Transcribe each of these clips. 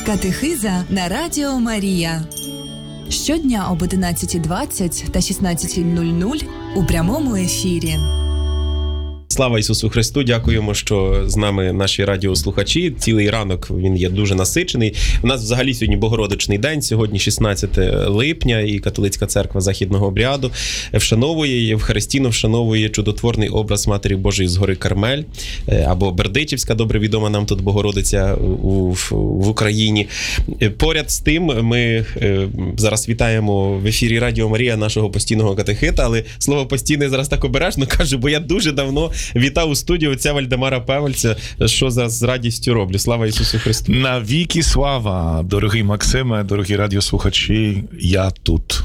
Катехиза на Радіо Марія. Щодня об 11:20 та 16:00 у прямому ефірі. Слава Ісусу Христу! Дякуємо, що з нами наші радіослухачі. Цілий ранок він є дуже насичений. У нас взагалі сьогодні Богородичний день, сьогодні 16 липня, і Католицька церква Західного обряду вшановує, євхаристійно вшановує чудотворний образ Матері Божої з гори Кармель, або Бердичівська, добре відома нам тут Богородиця в Україні. Поряд з тим ми зараз вітаємо в ефірі Радіо Марія нашого постійного катехита, але слово «постійний» зараз так обережно кажу, бо я дуже давно вітав у студії отця Вальдемара Певельця, що з радістю роблю. Слава Ісусу Христу! Навіки слава, дорогий Максиме, дорогі радіослухачі, я тут.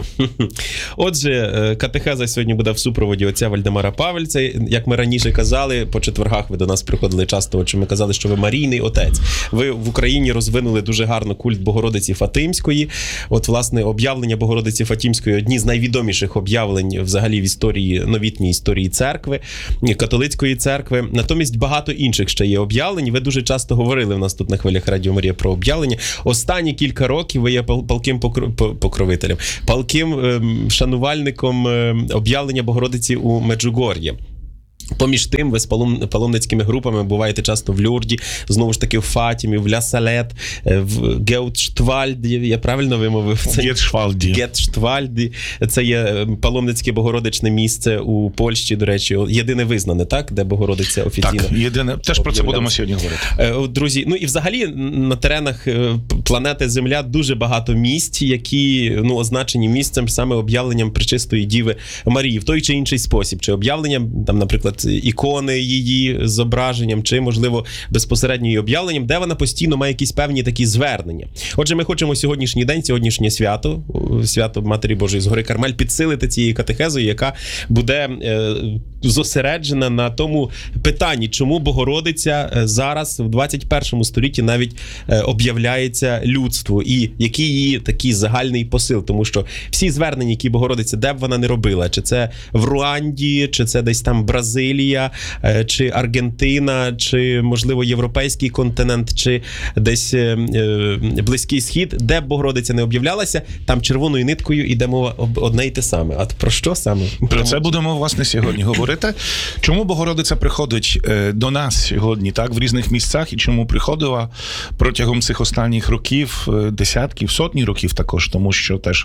Отже, катехеза сьогодні буде в супроводі отця Вальдемара Павельця. Як ми раніше казали, по четвергах ви до нас приходили часто, отже, ми казали, що ви Марійний отець. Ви в Україні розвинули дуже гарно культ Богородиці Фатимської. От, власне, об'явлення Богородиці Фатимської – одні з найвідоміших об'явлень взагалі в історії, новітній історії церкви, католицької церкви. Натомість багато інших ще є об'явлень. Ви дуже часто говорили в нас тут на хвилях Радіо Марія про об'явлення. Останні кілька років ви є палким покровителем, палким шанувальником об'явлення Богородиці у Меджугор'ї. Поміж тим, ви з паломницькими групами буваєте часто в Люрді, знову ж таки в Фатімі, в Ля-Салет, в Геутштвальді, я правильно вимовив? Гетштвальді. Це є паломницьке богородичне місце у Польщі, до речі, єдине визнане, так? Де Богородиця офіційно. Так, єдине. Теж про це будемо сьогодні говорити. Друзі, ну і взагалі на теренах планети Земля дуже багато місць, які означені місцем саме об'явленням Пречистої Діви Марії в той чи інший спосіб. Чи об'явленням, там, наприклад, ікони її з зображенням, чи, можливо, безпосередньо її об'явленням, де вона постійно має якісь певні такі звернення. Отже, ми хочемо сьогоднішній день, сьогоднішнє свято Матері Божої з гори Кармель, підсилити цією катехезою, яка буде зосереджена на тому питанні, чому Богородиця зараз, в 21 столітті, навіть об'являється людству, і який її такий загальний посил. Тому що всі звернення, які Богородиця, де б вона не робила, чи це в Руанді, чи це десь там Бразилія, чи Аргентина, чи, можливо, європейський континент, чи десь Близький Схід, де б Богородиця не об'являлася, там червоною ниткою йде мова одне й те саме. А про що саме? Про це будемо, власне, сьогодні говорити. Чому Богородиця приходить до нас сьогодні, так, в різних місцях, і чому приходила протягом цих останніх років, десятків, сотні років також, тому що теж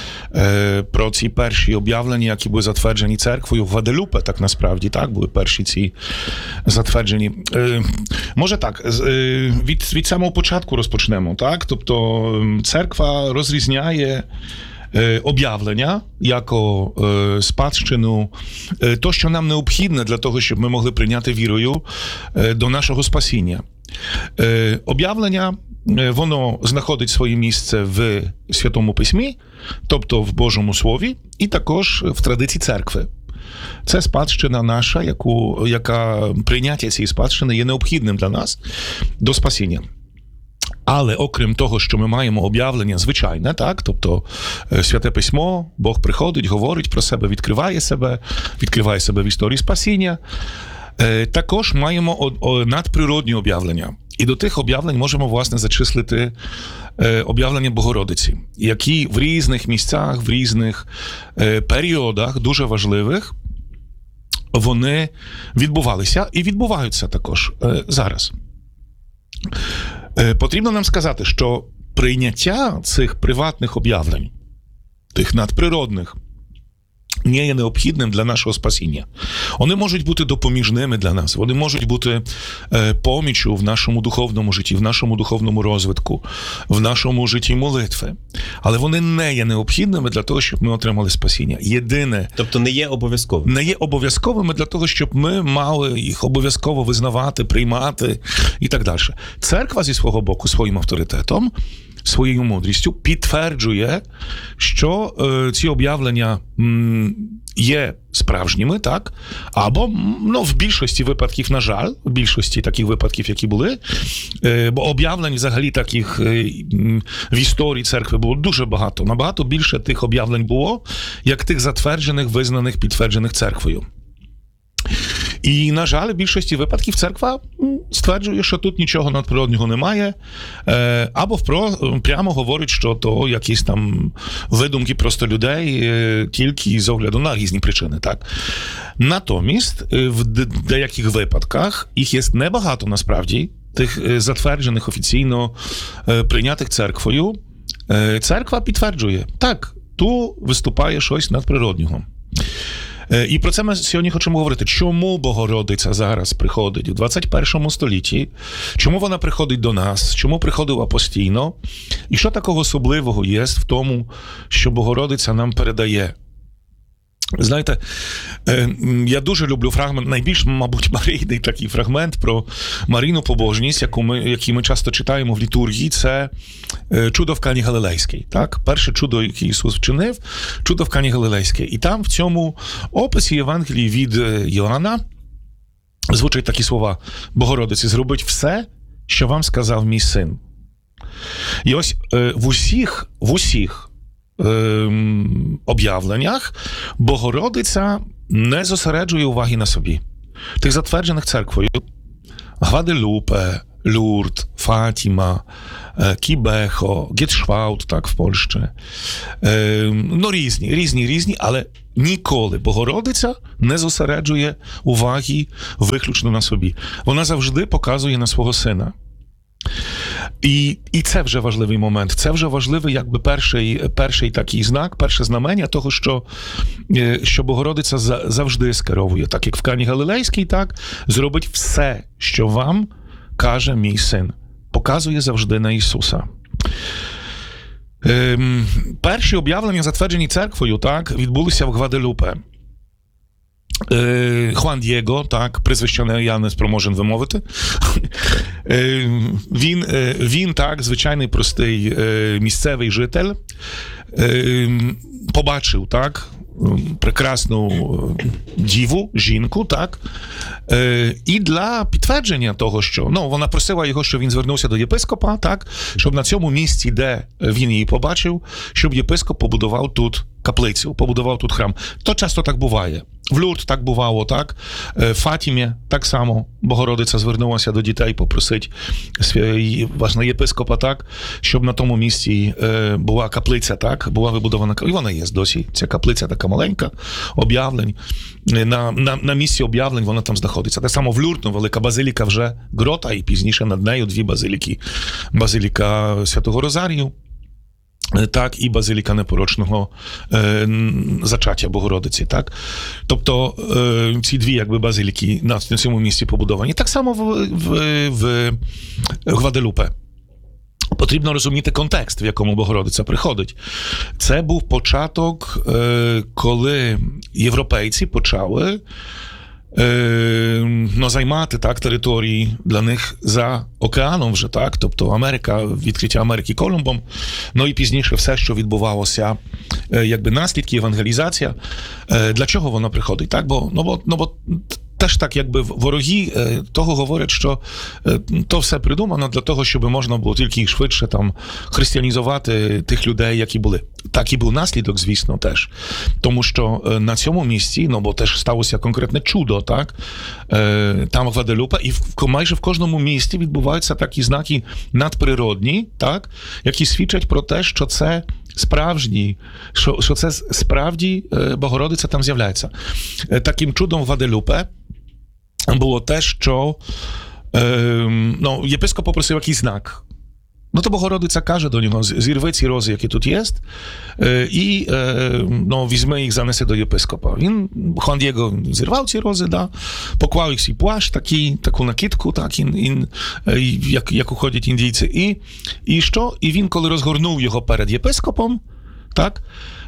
про ці перші об'явлення, які були затверджені церквою в Гваделупе, так насправді, так, були перші ці затверджені. Може так, від самого початку розпочнемо, так, тобто церква розрізняє об'явлення як спадщину, то, що нам необхідне для того, щоб ми могли прийняти вірою до нашого спасіння. Об'явлення, воно знаходить своє місце в Святому Письмі, тобто в Божому Слові, і також в традиції церкви. Це спадщина наша, яка прийняття цієї спадщини є необхідним для нас до спасіння. Але окрім того, що ми маємо об'явлення звичайне, так, тобто Святе Письмо, Бог приходить, говорить про себе, відкриває себе в історії спасіння, також маємо надприродні об'явлення. І до тих об'явлень можемо, власне, зачислити об'явлення Богородиці, які в різних місцях, в різних періодах, дуже важливих, вони відбувалися і відбуваються також зараз. Потрібно нам сказати, що прийняття цих приватних об'явлень, тих надприродних, не є необхідним для нашого спасіння. Вони можуть бути допоміжними для нас, вони можуть бути поміччю в нашому духовному житті, в нашому духовному розвитку, в нашому житті молитви. Але вони не є необхідними для того, щоб ми отримали спасіння. Єдине... Тобто не є обов'язковими? Не є обов'язковими для того, щоб ми мали їх обов'язково визнавати, приймати і так далі. Церква зі свого боку, своїм авторитетом, своєю мудрістю підтверджує, що ці об'явлення є справжніми, так? Або, в більшості випадків, на жаль, в більшості таких випадків, які були, бо об'явлень взагалі таких в історії церкви було дуже багато. Набагато більше тих об'явлень було, як тих затверджених, визнаних, підтверджених церквою. І, на жаль, в більшості випадків церква стверджує, що тут нічого надприроднього немає, або прямо говорить, що то якісь там видумки просто людей тільки з огляду на різні причини. Так? Натомість, в деяких випадках, їх є небагато насправді, тих затверджених офіційно прийнятих церквою, церква підтверджує, так, тут виступає щось надприроднього. І про це ми сьогодні хочемо говорити. Чому Богородиця зараз приходить у 21 столітті? Чому вона приходить до нас? Чому приходила постійно? І що такого особливого є в тому, що Богородиця нам передає? Знаєте, я дуже люблю фрагмент, найбільш, мабуть, марійний такий фрагмент про Марійну побожність, який ми часто читаємо в літургії, це чудо в Кані Галилейській. Так? Перше чудо, яке Ісус вчинив, чудо в Кані Галилейській. І там в цьому описі Євангелії від Йоанна звучать такі слова: Богородиці, зробіть все, що вам сказав мій син. І ось в усіх об'явленнях Богородиця не зосереджує уваги на собі. Тих затверджених церквою Гваделупе, Лурд, Фатіма, Кібехо, Гетшваут, так, в Польщі. Ну, різні, але ніколи Богородиця не зосереджує уваги виключно на собі. Вона завжди показує на свого сина. І це вже важливий момент. Це вже важливий, якби перший такий знак, перше знамення того, що Богородиця завжди скеровує. Так як в Кані Галилейській, так, зробить все, що вам каже мій син. Показує завжди на Ісуса. Перші об'явлення, затверджені церквою, так, відбулися в Гваделупе. Хуан Дієго, так, прізвище я не спроможен вимовити. Він, так, звичайний простий місцевий житель, побачив, так, прекрасну діву, жінку, так, і для підтвердження того, що, вона просила його, щоб він звернувся до єпископа, так, щоб на цьому місці, де він її побачив, щоб єпископ побудував тут каплицю, побудував тут храм. То часто так буває. В Лурд так бувало, так? В Фатімі так само Богородиця звернулася до дітей попросить свого єпископа, так? Щоб на тому місці була каплиця, так? Була вибудована, і вона є досі. Ця каплиця така маленька, об'явлень. На місці об'явлень вона там знаходиться. Так само в Лурд, велика базиліка вже грота, і пізніше над нею дві базиліки. Базиліка Святого Розарію, так, і базиліка непорочного зачаття Богородиці, так. Тобто ці дві, якби, базиліки на цьому місці побудовані. Так само в Гваделупе. Потрібно розуміти контекст, в якому Богородиця приходить. Це був початок, коли європейці почали займати, так, території для них за океаном вже, так, тобто Америка, відкриття Америки Колумбом, і пізніше все, що відбувалося, якби наслідки, евангелізація. Для чого воно приходить, так, бо теж так, якби вороги того говорять, що то все придумано для того, щоб можна було тільки швидше там християнізувати тих людей, які були. Так і був наслідок, звісно, теж. Тому що на цьому місці, бо теж сталося конкретне чудо, так, там Гваделупа, і майже в кожному місті відбуваються такі знаки надприродні, так, які свідчать про те, що це справжні, що це справді Богородиця там з'являється. Таким чудом в Гваделупе було те, що єпископ попросив якийсь знак. То Богородиця каже до нього: зірви ці рози, які тут є, і візьми їх, занеси до єпископа. Хуан Дієго зірвав ці рози, да, поклав їх свій плащ, таку накидку, так, як уходять індійці. І що? І він, коли розгорнув його перед єпископом, так,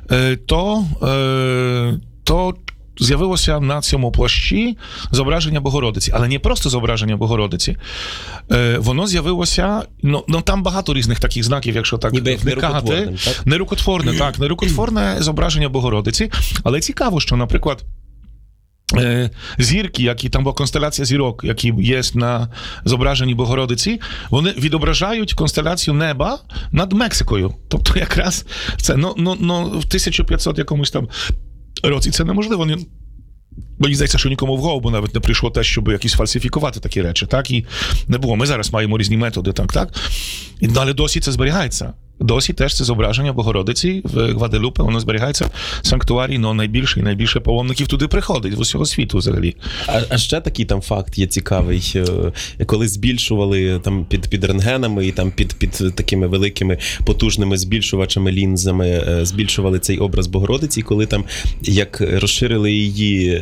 то з'явилося на цьому плащі зображення Богородиці. Але не просто зображення Богородиці. Воно з'явилося, там багато різних таких знаків, якщо так вникати. Нерукотворне зображення Богородиці. Але цікаво, що, наприклад, зірки, які там була констеляція зірок, які є на зображенні Богородиці, вони відображають констеляцію неба над Мексикою. Тобто якраз це, в 1500 якомусь там році це неможливо. Мені здається, що нікому в голову навіть не прийшло те, щоб якісь фальсифікувати такі речі, так, і не було. Ми зараз маємо різні методи, так, і далі досі це зберігається. Досі теж це зображення Богородиці в Гваделупе, воно зберігається в санктуарії, але найбільше паломників туди приходить, з усього світу взагалі. А ще такий там факт є цікавий, коли збільшували там під рентгенами і там під такими великими потужними збільшувачами, лінзами, збільшували цей образ Богородиці, коли там як розширили її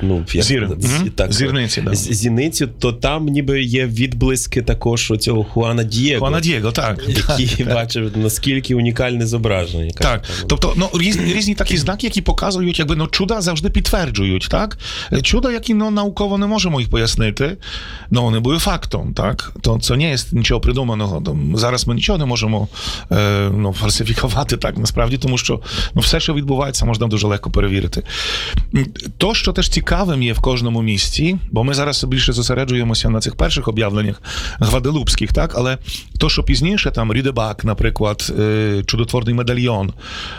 зіницю, то там ніби є відблиски також цього Хуана Дієго. Так. Який бачив, наскільки унікальне зображення. Так, тобто, різні такі знаки, які показують, чуда завжди підтверджують, так? Чуда, які, науково не можемо їх пояснити, вони були фактом, так? То це не є нічого придуманого. Зараз ми нічого не можемо фальсифікувати, так, насправді, тому що все, що відбувається, можна дуже легко перевірити. То, що теж цікавим є в кожному місті, бо ми зараз більше зосереджуємося на цих перших об'явленнях гваделупських, так? Але то, що пізніше, там, Рідебак, наприклад, чудотворний медальйон,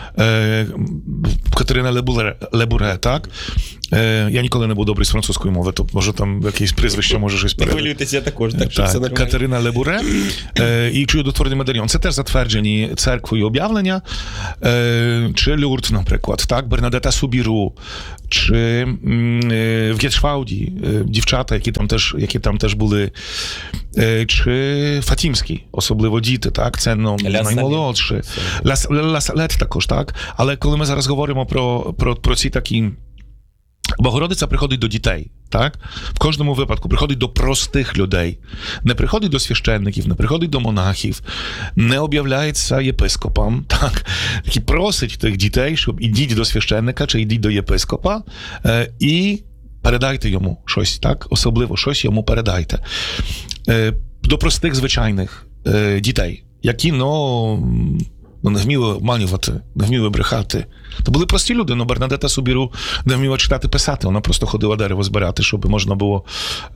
Катерина Лебуре, так? Я ніколи не був добрий з французької мови, то може там якесь прізвище, може щось передати. Не хвилюйтеся також, так, що все нормально. Катерина Лебуре і чудотворний медальйон. Це теж затверджені церквою об'явлення. Чи Люрд, наприклад, так? Бернадета Субіру, чи в Гетшвауді дівчата, які там теж були, чи Фатімські, особливо діти, так? Це наймолодші. Ла Салет також, так? Але коли ми зараз говоримо про ці такі... Богородиця приходить до дітей, так? В кожному випадку приходить до простих людей. Не приходить до священників, не приходить до монахів, не об'являється єпископам, так? І просить тих дітей, щоб ідіть до священника чи ідіть до єпископа і передайте йому щось, так? Особливо щось йому передайте. До простих, звичайних дітей, які, не вміли обманювати, не вміли брехати. То були прості люди, Бернадета Субіру не вміла читати, писати, вона просто ходила дерево збирати, щоб можна було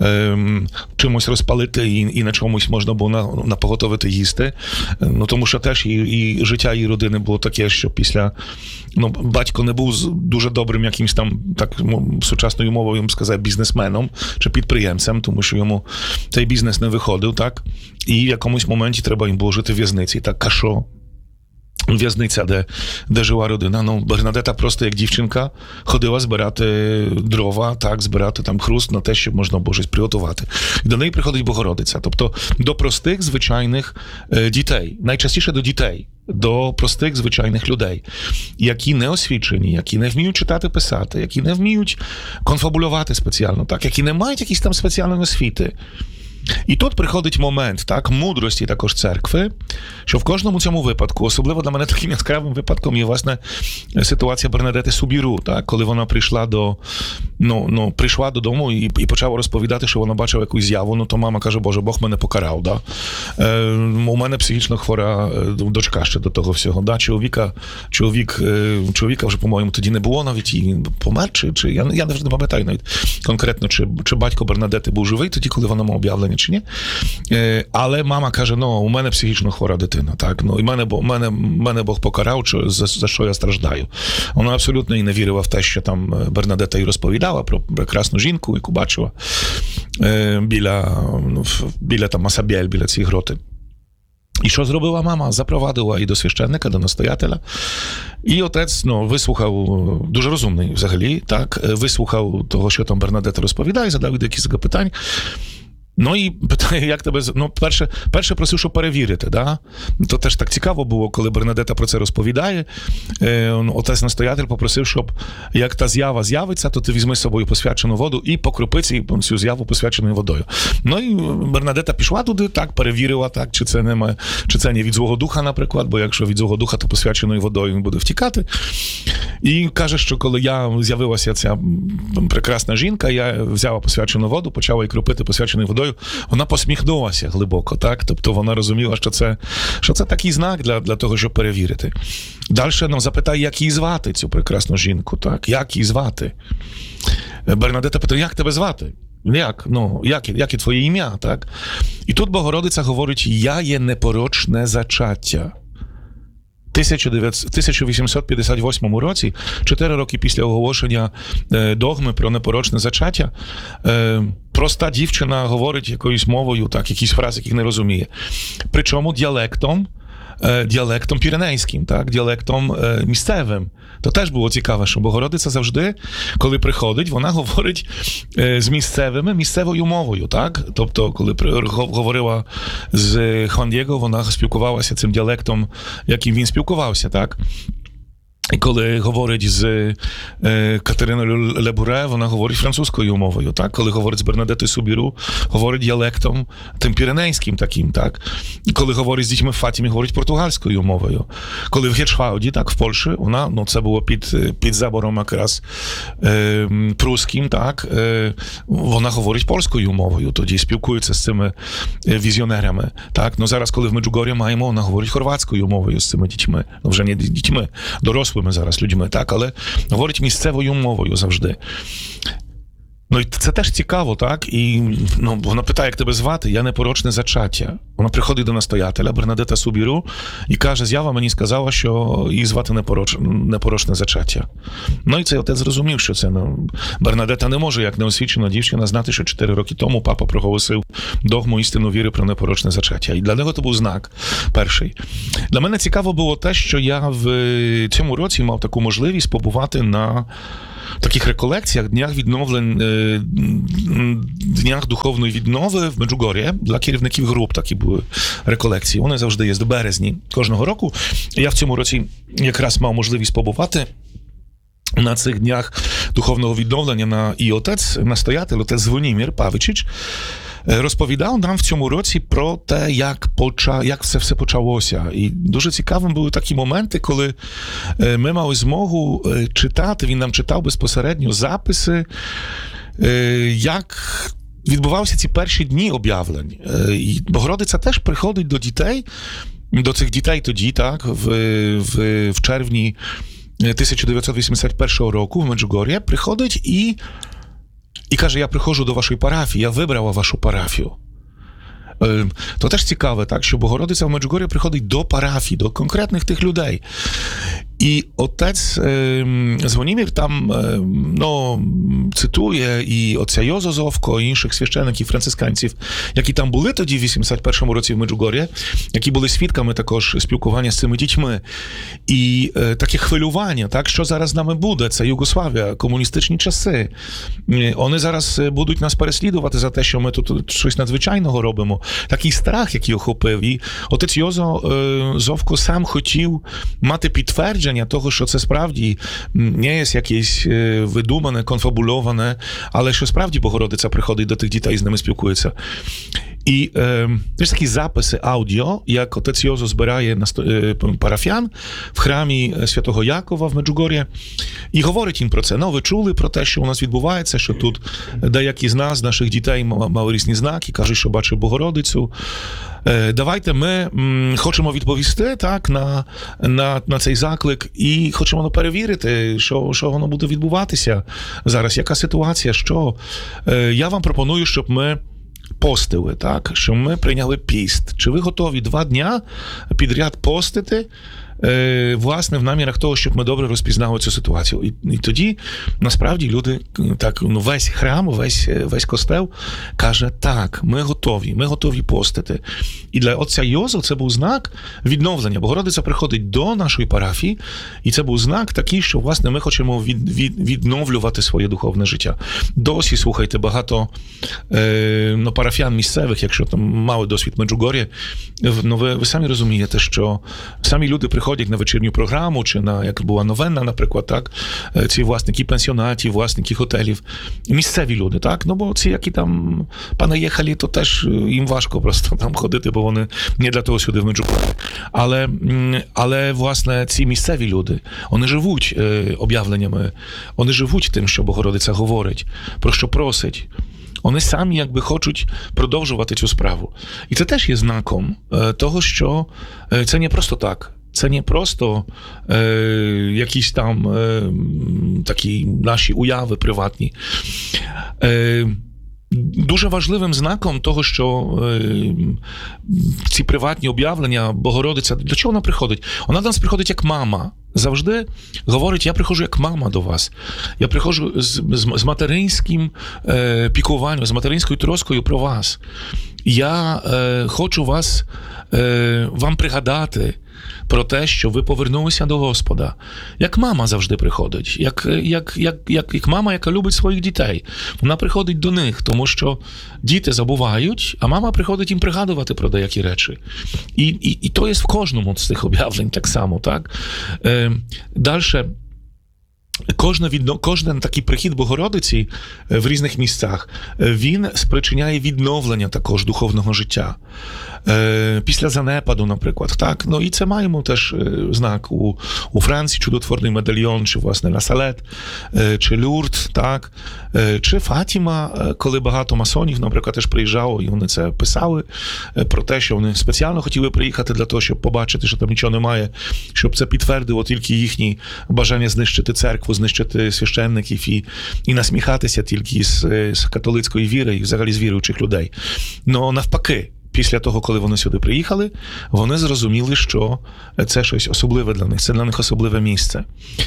чимось розпалити і на чомусь можна було напоготовити їсти. Тому що теж і життя її родини було таке, що після... батько не був дуже добрим якимсь там, так сучасною мовою їм сказати, бізнесменом чи підприємцем, тому що йому цей бізнес не виходив, так? І в якомусь моменті треба їм було жити в в'язниці. Так, Кашо, в'язниця, де жила родина. Бернадета просто як дівчинка ходила збирати дрова, так, збирати там хруст на те, щоб можна було щось приготувати. І до неї приходить Богородиця. Тобто до простих, звичайних дітей. Найчастіше до дітей. До простих, звичайних людей, які не освічені, які не вміють читати, писати, які не вміють конфабулювати спеціально, так, які не мають якісь там спеціальної освіти. І тут приходить момент, так, мудрості також церкви, що в кожному цьому випадку, особливо для мене таким яскравим випадком є, власне, ситуація Бернадети Субіру, так, коли вона прийшла прийшла додому і почала розповідати, що вона бачила якусь з'яву, то мама каже, Боже, Бог мене покарав, да? У мене психічно хвора дочка ще до того всього, да? Чоловіка вже, по-моєму, тоді не було навіть, і помер, чи я навіть не пам'ятаю навіть конкретно, чи батько Бернадети був живий тоді, коли вона мала об'явлення, чи ні. Але мама каже, у мене психічно хвора дитина, так, і мене Бог покарав, за що я страждаю. Вона абсолютно і не вірила в те, що там Бернадета й розповідала про прекрасну жінку, яку бачила біля там Масабєль, біля цієї гроти. І що зробила мама? Запровадила і до священника, до настоятеля. І отець, вислухав, дуже розумний взагалі, так, вислухав того, що там Бернадета розповідає, задав декілька питань. І питає, як тебе... перше просив, щоб перевірити, да? То теж так цікаво було, коли Бернадета про це розповідає. Отець-настоятель попросив, щоб як та з'ява з'явиться, то ти візьми з собою посвячену воду і покропи цю з'яву посвяченою водою. І Бернадета пішла туди, так, перевірила, так, чи це не від Злого Духа, наприклад, бо якщо від Злого Духа, то посвяченою водою він буде втікати. І каже, що коли з'явилася ця прекрасна жінка, я взяла посвячену воду, почала її кропити посвяченою водою, вона посміхнулася глибоко, так? Тобто вона розуміла, що це такий знак для того, щоб перевірити. Далі запитає, як її звати, цю прекрасну жінку, так? Як її звати? Бернадета питає, як тебе звати? Як і твоє ім'я, так? І тут Богородиця говорить, я є непорочне зачаття. 1858 році, 4 роки після оголошення догми про непорочне зачаття, проста дівчина говорить якоюсь мовою, так, якісь фрази, яких не розуміє. Причому діалектом піренейським, так, діалектом місцевим. То теж було цікаво, що Богородиця завжди, коли приходить, вона говорить з місцевою мовою, так? Тобто, коли говорила з Хуан Дієго, вона спілкувалася цим діалектом, яким він спілкувався, так? І коли говорить з Катериною Лебуре, вона говорить французькою мовою, так? Коли говорить з Бернадетою Субіру, говорить діалектом тим піренейським таким, так? І коли говорить з дітьми в Фатімі, говорить португальською мовою. Коли в Гечвауді, так, в Польщі, вона, ну, це було під забором якраз прусським, так? Вона говорить польською мовою, тоді спілкується з цими візіонерами, так? Ну, зараз, коли в Меджугорі маємо, вона говорить хорватською мовою з цими дітьми. Ну, вже не дітьми, дорослими зараз людьми, так, але говорить місцевою мовою завжди. Ну, і це теж цікаво, так, і ну, вона питає, як тебе звати, я непорочне зачаття. Вона приходить до настоятеля Бернадета Субіру і каже, з'ява мені сказала, що її звати непорочне зачаття. Ну, і цей отець зрозумів, що це, ну, Бернадета не може, як неосвічена дівчина, знати, що 4 роки тому папа проголосив догму істину віри про непорочне зачаття. І для нього це був знак перший. Для мене цікаво було те, що я в цьому році мав таку можливість побувати на таких реколекціях, днях духовної віднови в Меджугорі для керівників груп. Такі були реколекції. Вони завжди є в березні кожного року. Я в цьому році якраз мав можливість побувати на цих днях духовного відновлення, і настоятель, отець Звонімір Павичич, розповідав нам в цьому році про те, як це все почалося. І дуже цікавим були такі моменти, коли ми мали змогу читати, він нам читав безпосередньо записи, як відбувалися ці перші дні об'явлень. І Богородиця теж приходить до дітей, до цих дітей тоді, так, в червні 1981 року в Меджугор'ї, приходить і каже, я приходжу до вашої парафії, я вибрала вашу парафію. То теж цікаве, так, що Богородиця в Меджугор'ї приходить до парафії, до конкретних тих людей. І отець Звонімір там цитує і отця Йозо Зовко, і інших священиків, францисканців, які там були тоді в 81-му році в Меджугор'ї, які були свідками також спілкування з цими дітьми. І таке хвилювання, так, що зараз з нами буде, це Югославія, комуністичні часи. Вони зараз будуть нас переслідувати за те, що ми тут щось надзвичайного робимо. Такий страх, який охопив. І отець Йозо Зовко сам хотів мати підтвердження того, що це справді не є якесь видумане, конфабульоване, але що справді Богородиця приходить до тих дітей і з ними спілкується. І теж такі записи аудіо, як отець Йозо збирає парафіян в храмі Святого Якова в Меджугор'ї і говорить їм про це. Ну, ви чули про те, що у нас відбувається, що тут деякі з нас, наших дітей, мали різні знаки, кажуть, що бачив Богородицю. Давайте ми хочемо відповісти, так, на цей заклик і хочемо перевірити, що воно буде відбуватися зараз, яка ситуація, що. Я вам пропоную, щоб ми постили, так, що ми прийняли піст. Чи ви готові 2 дня підряд постити, власне, в намірах того, щоб ми добре розпізнали цю ситуацію. І тоді, насправді, люди, так, ну, весь храм, весь костел каже, так, ми готові постити. І для отця Йозо це був знак відновлення. Богородиця приходить до нашої парафії, і це був знак такий, що, власне, ми хочемо відновлювати своє духовне життя. Досі, слухайте, багато парафіян місцевих, якщо там мали досвід Меджугор'ї, ви самі розумієте, що самі люди приходять на вечірню програму, чи на, як була новенна, наприклад, так, ці власники пансіонатів, власники готелів, місцеві люди, так, ну, бо ці, які там понаїхали, то теж їм важко просто там ходити, бо вони не для того сюди в Меджугор'ї. Але, власне, ці місцеві люди, вони живуть об'явленнями, вони живуть тим, що Богородиця говорить, про що просить. Вони самі якби хочуть продовжувати цю справу. І це теж є знаком того, що це не просто так. Це не просто якісь там такі наші уяви приватні. дуже важливим знаком того, що ці приватні об'явлення Богородиця, до чого вона приходить? Вона до нас приходить як мама. Завжди говорить, я приходжу як мама до вас. Я приходжу з материнським піклуванням, з материнською троскою про вас. Я хочу вам пригадати про те, що ви повернулися до Господа. Як мама завжди приходить, як мама, яка любить своїх дітей. Вона приходить до них, тому що діти забувають, а мама приходить їм пригадувати про деякі речі. І то є в кожному з цих об'явлень так само, так? Дальше. Кожен такий прихід Богородиці в різних місцях, він спричиняє відновлення також духовного життя. Після занепаду, наприклад. Так? Ну, і це маємо теж знак у Франції, чудотворний медальйон, чи, власне, Насалет, чи Люрд, так? Чи Фатіма, коли багато масонів, наприклад, теж приїжджало, і вони це писали про те, що вони спеціально хотіли приїхати для того, щоб побачити, що там нічого немає, щоб це підтвердило тільки їхні бажання знищити церкву, знищити священників і насміхатися тільки з католицької віри і взагалі з віруючих людей. Но навпаки, після того, коли вони сюди приїхали, вони зрозуміли, що це щось особливе для них, це для них особливе місце.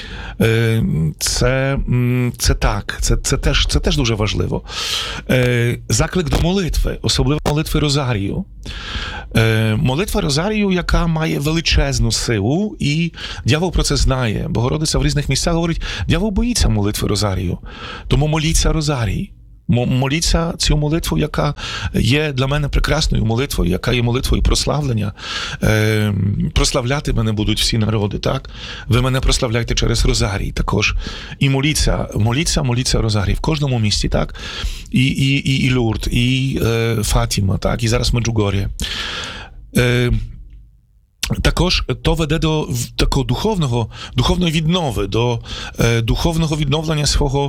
Це так, це теж дуже важливо. Заклик до молитви, особливо молитви Розарію. Молитва Розарію, яка має величезну силу, і дьявол про це знає. Богородиця в різних місцях говорить, дьявол боїться молитви Розарію, тому моліться Розарій. Моліться цю молитву, яка є для мене прекрасною молитвою, яка є молитвою прославлення. Прославляти мене будуть всі народи, так? Ви мене прославляйте через Розарій також. І моліться Розарій в кожному місті, так? І Люрд, і Фатіма, так? І зараз Меджугор'я. Також то веде до такого духовної віднови, до духовного відновлення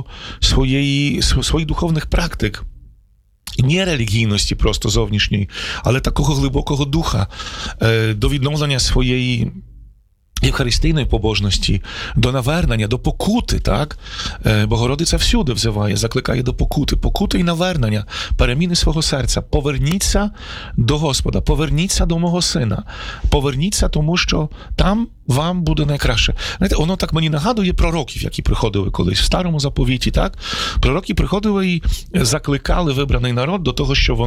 своїх духовних практик. Не релігійності просто зовнішньої, але такого глибокого духа, до відновлення своєї євхаристійної побожності, до навернення, до покути, так? Богородиця всюди взиває, закликає до покути і навернення, переміни свого серця. Поверніться до Господа, поверніться до мого сина, поверніться, тому що там вам буде найкраще. Знаєте, воно так мені нагадує пророків, які приходили колись в Старому Заповіті, так? Пророки приходили і закликали вибраний народ до того, що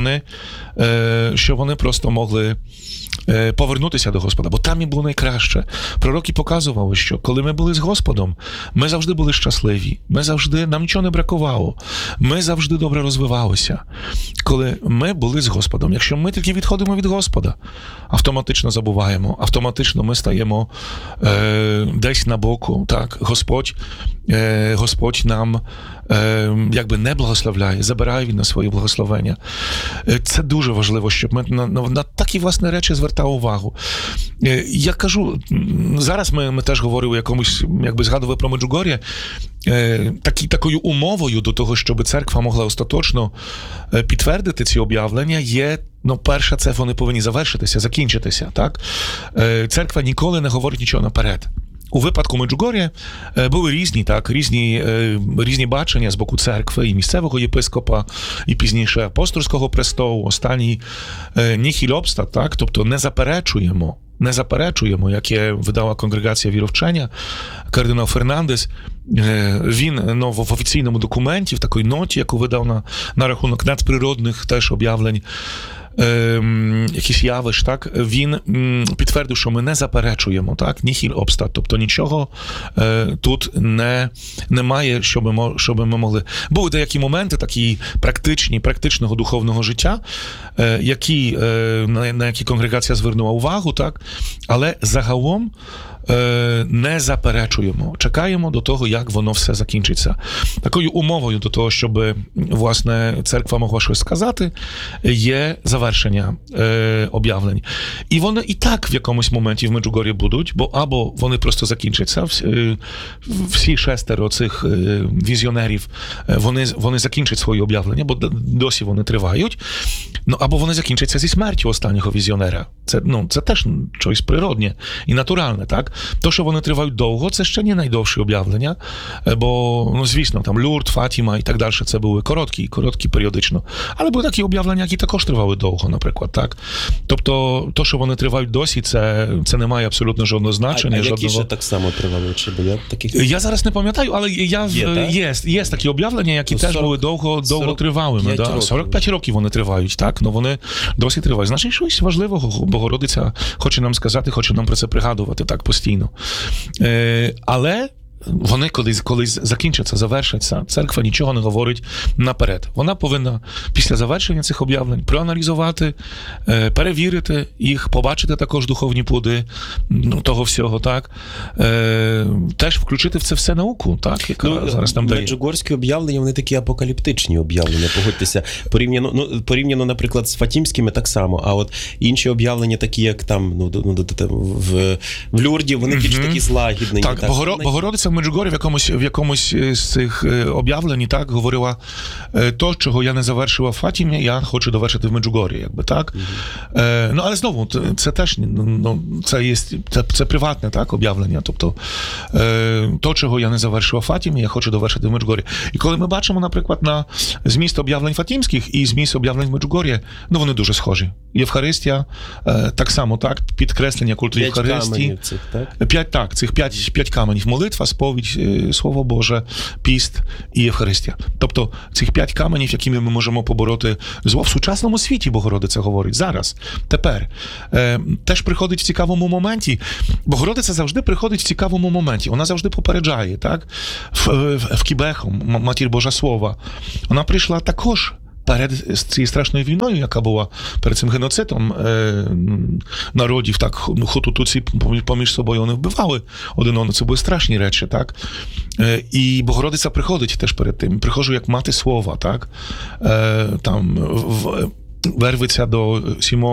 вони просто могли повернутися до Господа, бо там їм було найкраще. Пророки показували, що коли ми були з Господом, ми завжди були щасливі, нам нічого не бракувало, ми завжди добре розвивалися. Коли ми були з Господом, якщо ми тільки відходимо від Господа, автоматично забуваємо, автоматично ми стаємо десь на боку, так? Господь нам якби не благословляє, забирає від нас свої благословення. Це дуже важливо, щоб ми на такі, власне, речі звертали увагу. Я кажу, зараз ми теж говорили якомусь, якби згадували про Меджугор'я, такою умовою до того, щоб церква могла остаточно підтвердити ці об'явлення, є, перше, це вони повинні завершитися, закінчитися, так? Церква ніколи не говорить нічого наперед. У випадку Меджугор'я були різні бачення з боку церкви і місцевого єпископа, і пізніше апостольського престолу, останній ніхіль обстат, так? Тобто не заперечуємо, яке видала конгрегація віровчення, кардинал Фернандес. Він в офіційному документі, в такій ноті, яку видав на рахунок надприродних теж об'явлень, якісь явищ, так, він підтвердив, що ми не заперечуємо, так, ніхіль обстат, тобто нічого тут немає, щоб ми могли. Були деякі моменти, такі практичного духовного життя, на які конгрегація звернула увагу, так, але загалом не заперечуємо, чекаємо до того, як воно все закінчиться. Такою умовою до того, щоб, власне, церква могла щось сказати, є завершення об'явлень. І вони і так в якомусь моменті в Меджугор'ї будуть, або вони просто закінчаться, всі 6 цих візіонерів, вони закінчать свої об'явлення, бо досі вони тривають, або вони закінчаться зі смертю останнього візіонера. Це теж щось природне і натуральне, так? То, що вони тривають довго, це ще не найдовші об'явлення, бо, ну, звісно, там Люрд, Фатіма і так далі, це були короткі періодично. Але були такі об'явлення, які також тривали довго, наприклад, так? Тобто, то, що вони тривають досі, це не має абсолютно жодного значення. А які ще так само тривали? Чи були таких? Я зараз не пам'ятаю, але є такі об'явлення, які теж були довго тривалими. 45 років вони тривають, так? Ну, вони досі тривають. Значить, щось важливого Богородиця хоче нам сказати, хоче нам про це пригадувати так постійно. Але вони колись закінчаться, завершаться. Церква нічого не говорить наперед. Вона повинна після завершення цих об'явлень проаналізувати, перевірити їх, побачити також духовні плоди того всього, так? Теж включити в це все науку, так? Яка зараз нам дає. Меджугорські об'явлення, вони такі апокаліптичні об'явлення, погодьтеся. Порівняно, наприклад, з фатімськими так само, а от інші об'явлення, такі як там, в Люрді, вони більш такі злагіднені. Так, Богородиця в Меджугорі в якомусь з цих об'явлень, так, говорила, то, чого я не завершила в Фатімі, я хочу довершити в Меджугорі, якби, так. Ну, але знову, це теж, це приватне, так, об'явлення, тобто, то, чого я не завершила в Фатімі, я хочу довершити в Меджугорі. І коли ми бачимо, наприклад, на зміст об'явлень фатімських і зміст об'явлень в Меджугорі, ну, вони дуже схожі. Євхаристія, так само, так, підкреслення культу Євхаристії. Цих 5 каменів. Молитва, сповідь, Слово Боже, піст і Євхаристія. Тобто цих 5 каменів, якими ми можемо побороти зло в сучасному світі, Богородиця говорить, зараз, тепер. Теж приходить в цікавому моменті. Богородиця завжди приходить в цікавому моменті. Вона завжди попереджає, так? В Кібехом, Матір Божа Слова. Вона прийшла також перед цією страшною війною, яка була перед цим геноцидом народів, так, хуту-туці поміж собою вони вбивали один одного, це були страшні речі, так. І Богородиця приходить теж перед тим, приходжу як мати слова, так, там, вервиться до 7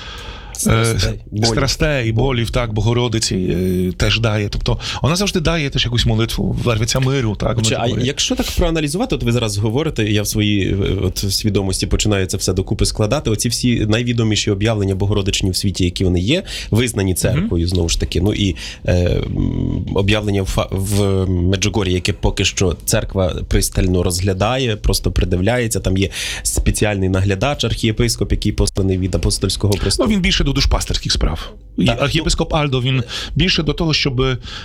страстей, болів, так, Богородиці теж дає. Тобто вона завжди дає теж якусь молитву, вервиться миру, так. А якщо так проаналізувати, от ви зараз говорите, я в своїй свідомості починаю це все докупи складати, оці всі найвідоміші об'явлення Богородичні в світі, які вони є, визнані церквою, знову ж таки, ну і об'явлення в Меджугорі, яке поки що церква пристально розглядає, просто придивляється, там є спеціальний наглядач, архієпископ, який посланий від апостольського престолу. Ну, він більше до душпастерських справ. І архієпископ Альдо, він більше до того, щоб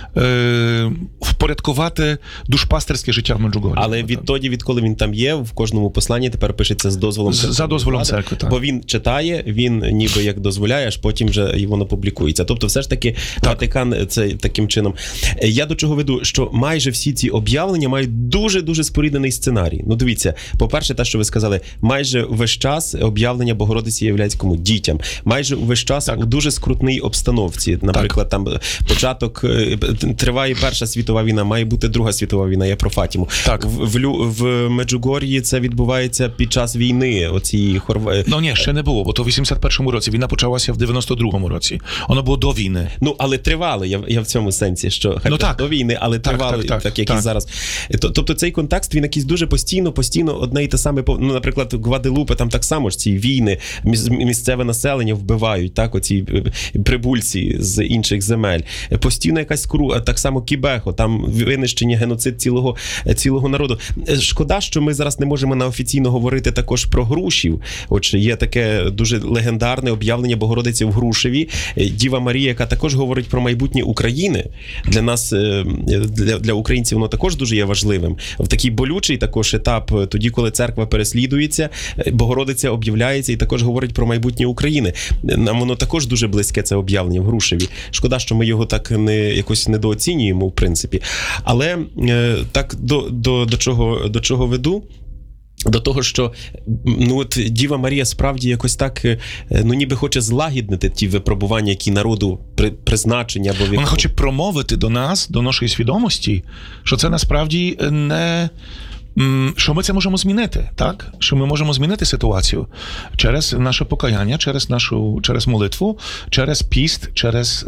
впорядкувати душпастерське життя в Меджугорі. Але відколи він там є, в кожному посланні тепер пишеться з дозволом церкви. За дозволом церкви, так. Бо він читає, він ніби як дозволяє, аж потім вже воно публікується. Тобто все ж таки Ватикан це таким чином. Я до чого веду, що майже всі ці об'явлення мають дуже-дуже споріднений сценарій. Ну дивіться, по-перше, те, що ви сказали, майже весь час об'явлення Богородиці являється кому? Дітям. Майже весь час у дуже скрутній обстановці. Наприклад, там початок, триває Перша світова війна, має бути Друга світова війна, я про Фатіму. Так. В Меджугор'ї це відбувається під час війни. Ну ні, ще не було, бо то в 81-му році. Війна почалася в 92-му році. Воно було до війни. Ну, але тривали, я в цьому сенсі, що до війни, але тривали, так як і зараз. Тобто цей контекст, він якийсь дуже постійно одне і те саме, ну, наприклад, Гваделупе, там так само ж ці війни, місцеве населення вбивають, так, оці прибульці з інших земель. Постійно якась так само Кібехо, там винищення, геноцид цілого народу. Шкода, що ми зараз не можемо офіційно говорити також про Грушів. Отже, є таке дуже легендарне об'явлення Богородиці в Грушеві. Діва Марія, яка також говорить про майбутнє України. Для нас, для українців, воно також дуже є важливим. В такий болючий також етап, тоді, коли церква переслідується, Богородиця об'являється і також говорить про майбутнє України. Нам воно також дуже близьке, це об'явлення в Грушеві. Шкода, що ми його так якось недооцінюємо, в принципі. Але так до чого веду? До того, що от Діва Марія справді якось так, ніби хоче злагіднити ті випробування, які народу призначені. Вона хоче промовити до нас, до нашої свідомості, що це насправді не... Що ми це можемо змінити, так? Що ми можемо змінити ситуацію через наше покаяння, через молитву, через піст, через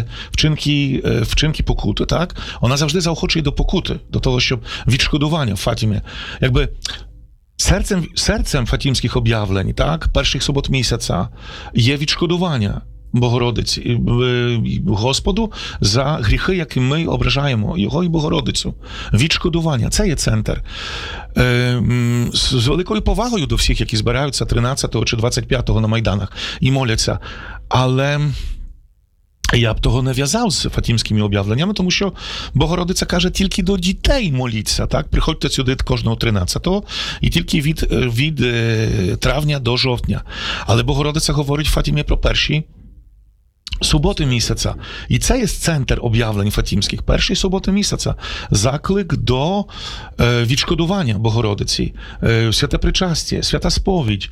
вчинки покути, так? Вона завжди заохочує до покути, до того, щоб відшкодування в Фатімі. Якби серцем фатімських об'явлень, так, перших субот місяця є відшкодування Богородиці, Господу за гріхи, які ми ображаємо Його і Богородицю. Відшкодування. Це є центр. З великою повагою до всіх, які збираються 13-го чи 25-го на Майданах і моляться. Але я б того не в'язав з фатімськими об'явленнями, тому що Богородиця каже, тільки до дітей моліться, так? Приходьте сюди кожного 13-го і тільки від травня до жовтня. Але Богородиця говорить в Фатімі про перші суботи місяця. І це є центр об'явлень фатімських. Перші суботи місяця. Заклик до відшкодування Богородиці. Святе причастя, свята сповідь,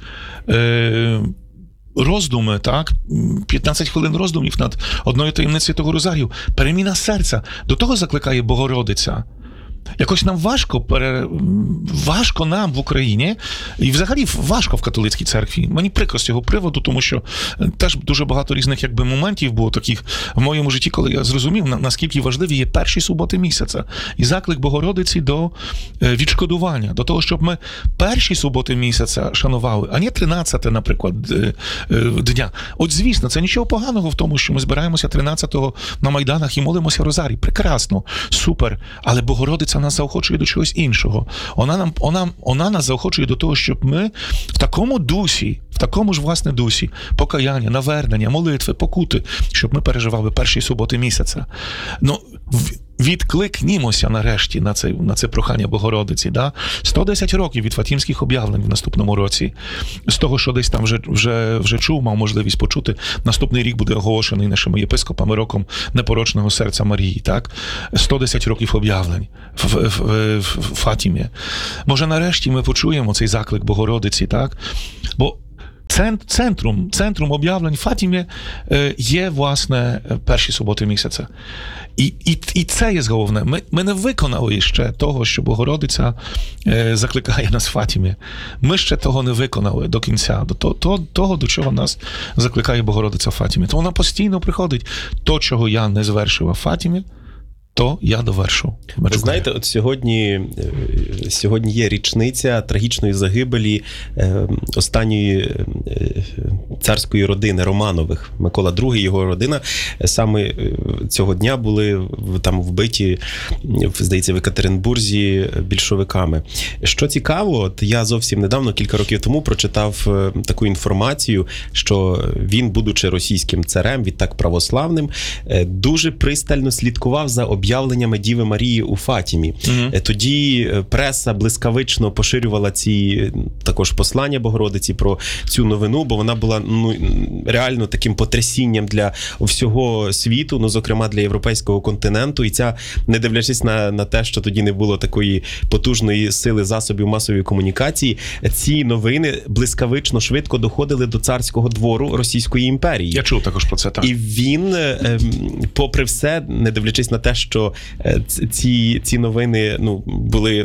роздуми, так? 15 хвилин роздумів над одною таємницею того розарію. Переміна серця. До того закликає Богородиця. Якось нам важко нам в Україні, і взагалі важко в католицькій церкві. Мені прикро з цього приводу, тому що теж дуже багато різних моментів було таких в моєму житті, коли я зрозумів, наскільки важливі є перші суботи місяця. І заклик Богородиці до відшкодування, до того, щоб ми перші суботи місяця шанували, а не 13, наприклад, дня. От, звісно, це нічого поганого в тому, що ми збираємося 13-го на Майданах і молимося розарій. Прекрасно, супер. Але Богородиця нас заохочує до чогось іншого. Вона нас заохочує до того, щоб ми в такому дусі, в такому ж, власне, дусі, покаяння, навернення, молитви, покути, щоб ми переживали перші суботи місяця. Ну, відкликнімося нарешті на це прохання Богородиці. Да? 110 років від фатімських об'явлень в наступному році. З того, що десь там вже чув, мав можливість почути, наступний рік буде оголошений нашими єпископами роком непорочного серця Марії. Так? 110 років об'явлень в Фатімі. Може, нарешті ми почуємо цей заклик Богородиці, так? Бо центром об'явлень Фатімі є, власне, перші суботи місяця. І це є головне. Ми не виконали ще того, що Богородиця закликає нас в Фатімі. Ми ще того не виконали до кінця, того, до чого нас закликає Богородиця в Фатімі. То вона постійно приходить. То, чого я не звершив в Фатімі, то я довершу. Ви знаєте, от сьогодні є річниця трагічної загибелі останньої царської родини Романових. Микола II, його родина, саме цього дня були там вбиті, здається, в Екатеринбурзі більшовиками. Що цікаво, от я зовсім недавно, кілька років тому, прочитав таку інформацію, що він, будучи російським царем, відтак православним, дуже пристально слідкував за об'явленнями Діви Марії у Фатімі. Тоді преса блискавично поширювала ці також послання Богородиці про цю новину, бо вона була реально таким потрясінням для всього світу, зокрема для європейського континенту. І ця, не дивлячись на те, що тоді не було такої потужної сили засобів масової комунікації, ці новини блискавично швидко доходили до царського двору Російської імперії. Я чув також про це, так. І він, попри все, не дивлячись на те, що ці новини були,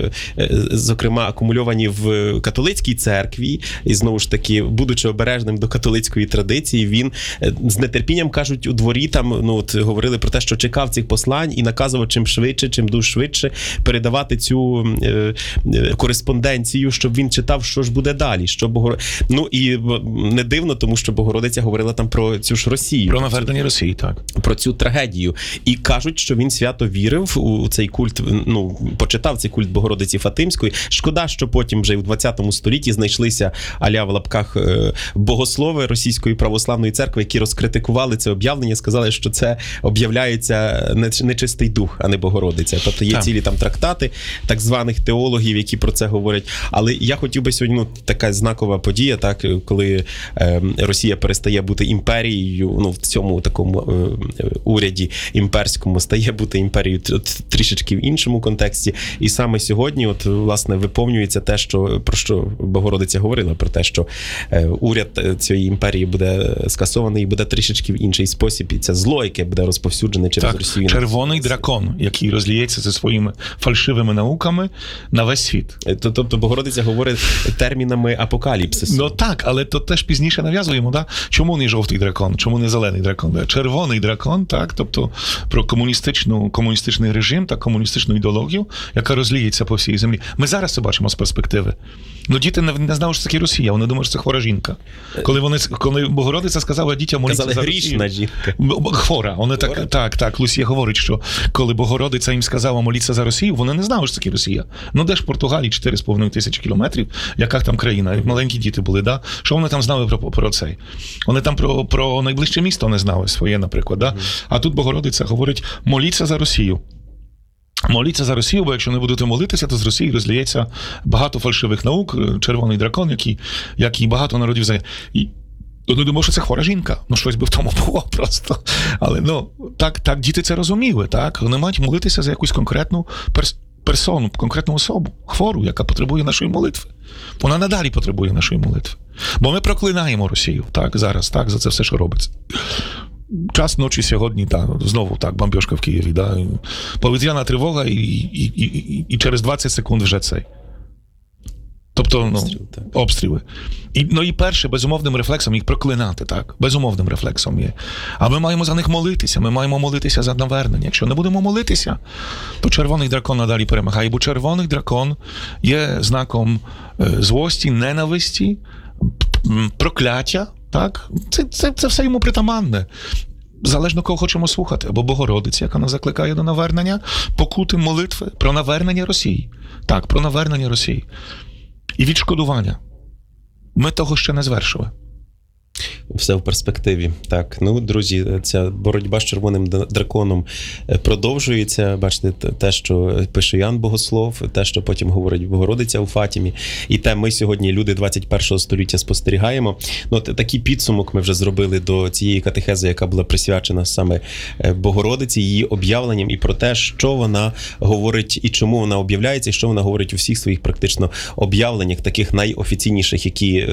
зокрема, акумульовані в католицькій церкві, і знову ж таки, будучи обережним до католицької традиції, він з нетерпінням, кажуть, у дворі там, говорили про те, що чекав цих послань і наказував чим швидше, чим дуже швидше передавати цю кореспонденцію, щоб він читав, що ж буде далі. І не дивно, тому що Богородиця говорила там про цю ж Росію. Про навернення Росії, так. Про цю трагедію. І кажуть, що він свято вірив у цей культ, почитав цей культ Богородиці Фатимської. Шкода, що потім вже в 20 столітті знайшлися аля в лапках богослови Російської православної церкви, які розкритикували це об'явлення, сказали, що це об'являється нечистий дух, а не Богородиця. Тобто є цілі там трактати так званих теологів, які про це говорять. Але я хотів би сьогодні, така знакова подія, так, коли Росія перестає бути імперією, в цьому такому уряді імперському, стає бути імперією трішечки в іншому контексті. І саме сьогодні, власне, виповнюється те, про що Богородиця говорила, про те, що уряд цієї імперії буде скасований і буде трішечки в інший спосіб, і це зло, яке буде розповсюджене через Росію. Червоний дракон, який розліється зі своїми фальшивими науками на весь світ. Тобто Богородиця говорить термінами апокаліпсису. Так, але то теж пізніше нав'язуємо, да? Чому не жовтий дракон, чому не зелений дракон? Да? Червоний дракон, так, тобто про комуністичний режим та комуністичну ідеологію, яка розліється по всій землі. Ми зараз це бачимо з перспективи. Ну, діти не знали, що це таке Росія, вони думали, що це хвора жінка. Коли Богородиця сказала дітям молитися за Росію. Казали, грішна жінка. Хвора. Вони так, Лусія говорить, що коли Богородиця їм сказала молитися за Росію, вони не знали, що це таке Росія. Ну, де ж в Португалії 4,5 тисячі кілометрів, яка там країна, як маленькі діти були, да? Що вони там знали про це? Вони там про найближче місто не знали своє, наприклад, да? А тут Богородиця говорить, моліться за Росію. Моліться за Росію, бо якщо не будете молитися, то з Росії розліється багато фальшивих наук, червоний дракон, який багато народів знає. І не думав, що це хвора жінка. Ну, щось би в тому було просто. Але, так діти це розуміли, так? Вони мають молитися за якусь конкретну персону, конкретну особу, хвору, яка потребує нашої молитви. Вона надалі потребує нашої молитви. Бо ми проклинаємо Росію, так, зараз, так, за це все, що робиться. Час ночі сьогодні, знову бомбьошка в Києві, повітряна тривога і через 20 секунд вже цей. Тобто, обстріли. І перше, безумовним рефлексом їх проклинати, так? Безумовним рефлексом є. А ми маємо за них молитися, ми маємо молитися за навернення. Якщо не будемо молитися, то червоний дракон надалі перемагає, бо червоний дракон є знаком злості, ненависті, прокляття, так? Це все йому притаманне. Залежно кого хочемо слухати. Або Богородиця, яка нас закликає до навернення, покути, молитви про навернення Росії. Так, про навернення Росії. І відшкодування. Ми того ще не звершили. Все в перспективі. Так, друзі, ця боротьба з червоним драконом продовжується. Бачите, те, що пише Ян Богослов, те, що потім говорить Богородиця у Фатімі, і те ми сьогодні, люди 21-го століття, спостерігаємо. Такий підсумок ми вже зробили до цієї катехези, яка була присвячена саме Богородиці, її об'явленням і про те, що вона говорить і чому вона об'являється, і що вона говорить у всіх своїх практично об'явленнях, таких найофіційніших, які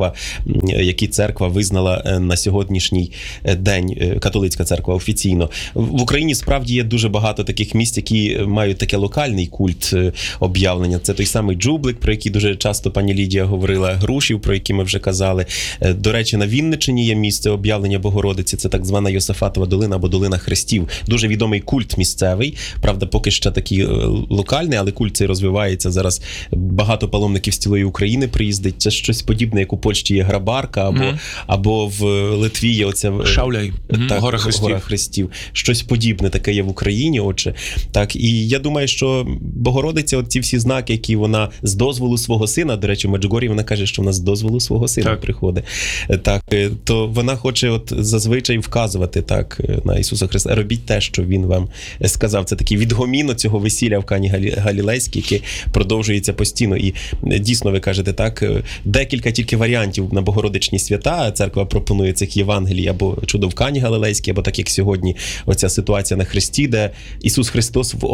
церква визнала на сьогоднішній день, католицька церква офіційно. В Україні справді є дуже багато таких місць, які мають таке локальний культ об'явлення. Це той самий Джублик, про який дуже часто пані Лідія говорила, Грушів, про які ми вже казали. До речі, на Вінниччині є місце об'явлення Богородиці, це так звана Йосафатова долина або долина Хрестів. Дуже відомий культ місцевий, правда, поки що такий локальний, але культ цей розвивається. Зараз багато паломників з цілої України приїздить. Це щось подібне, як у Польщі є Грабарка, або в Литві є оця Шауляй, гора Хрестів. Щось подібне таке є в Україні, отже. Так, і я думаю, що Богородиця, ці всі знаки, які вона з дозволу свого сина, до речі, в Меджугор'ї вона каже, що вона з дозволу свого сина приходить. Так, то вона хоче зазвичай вказувати на Ісуса Христа. Робіть те, що він вам сказав. Це такий відгомін цього весілля в Кані Галілейській, яке продовжується постійно. І дійсно, ви кажете, так, декілька тільки варіантів на Богородичні свята. Церква пропонує цих Євангелій або чудо в Кані Галилейській, або так, як сьогодні оця ситуація на Хресті, де Ісус Христос в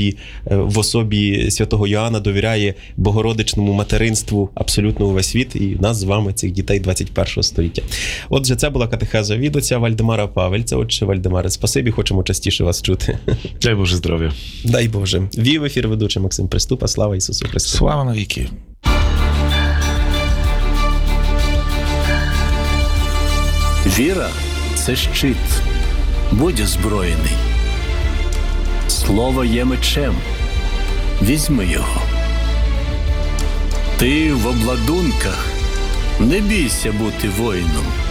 особі святого Йоанна довіряє Богородичному материнству абсолютно увесь світ і нас з вами, цих дітей 21-го століття. Отже, це була катехеза від отця Вальдемара Павельця. Отже, Вальдемаре, спасибі, хочемо частіше вас чути. Дай Боже здоров'я. Дай Боже. Вів ефір ведучий Максим Приступа. Слава Ісусу Христу. Слава навіки. Віра – це щит. Будь озброєний. Слово є мечем. Візьми його. Ти в обладунках. Не бійся бути воїном.